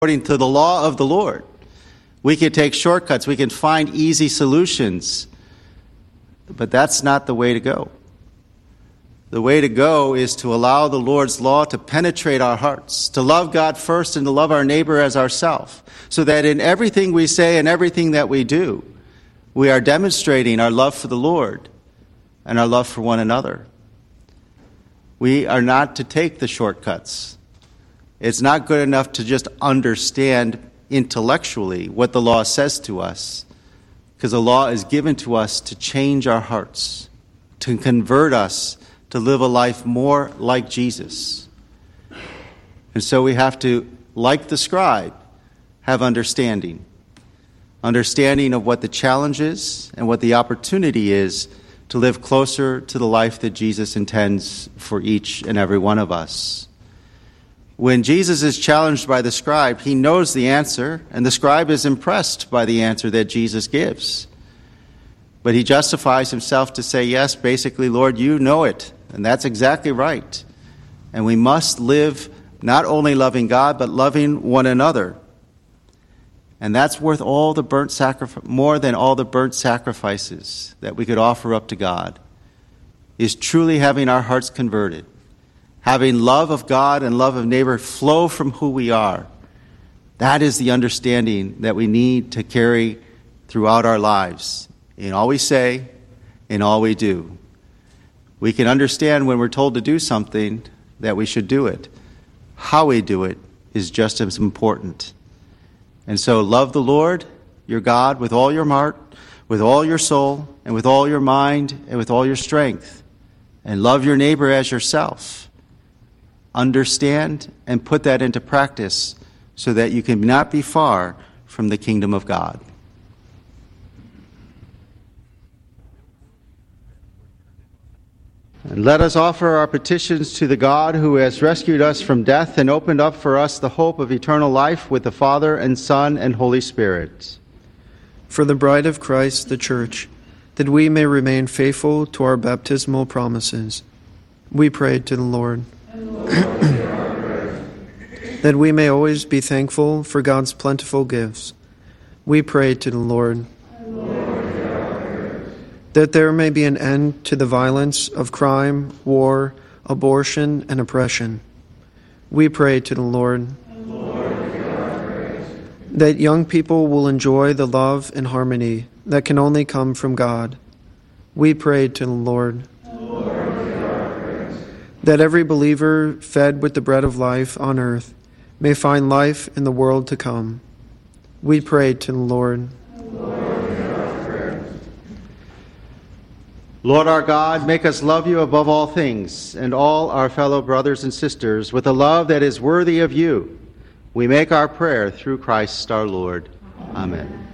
according to the law of the Lord. We can take shortcuts. We can find easy solutions. But that's not the way to go. The way to go is to allow the Lord's law to penetrate our hearts, to love God first and to love our neighbor as ourselves, so that in everything we say and everything that we do, we are demonstrating our love for the Lord and our love for one another. We are not to take the shortcuts. It's not good enough to just understand intellectually what the law says to us, because the law is given to us to change our hearts, to convert us, to live a life more like Jesus. And so we have to, like the scribe, have understanding of what the challenge is and what the opportunity is to live closer to the life that Jesus intends for each and every one of us. When Jesus is challenged by the scribe, he knows the answer, and the scribe is impressed by the answer that Jesus gives. But he justifies himself to say, yes, basically, Lord, you know it, and that's exactly right. And we must live not only loving God, but loving one another. And that's worth all the burnt sacrifice, more than all the burnt sacrifices that we could offer up to God, is truly having our hearts converted, having love of God and love of neighbor flow from who we are. That is the understanding that we need to carry throughout our lives, in all we say, in all we do. We can understand when we're told to do something that we should do it. How we do it is just as important. And so love the Lord, your God, with all your heart, with all your soul, and with all your mind, and with all your strength. And love your neighbor as yourself. Understand and put that into practice so that you can not be far from the kingdom of God. And let us offer our petitions to the God who has rescued us from death and opened up for us the hope of eternal life with the Father and Son and Holy Spirit. For the bride of Christ, the Church, that we may remain faithful to our baptismal promises, we pray to the Lord. That we may always be thankful for God's plentiful gifts, we pray to the Lord. That there may be an end to the violence of crime, war, abortion, and oppression, we pray to the Lord. That young people will enjoy the love and harmony that can only come from God, we pray to the Lord. That every believer fed with the bread of life on earth may find life in the world to come, we pray to the Lord. Lord our God, make us love you above all things, and all our fellow brothers and sisters with a love that is worthy of you. We make our prayer through Christ our Lord. Amen.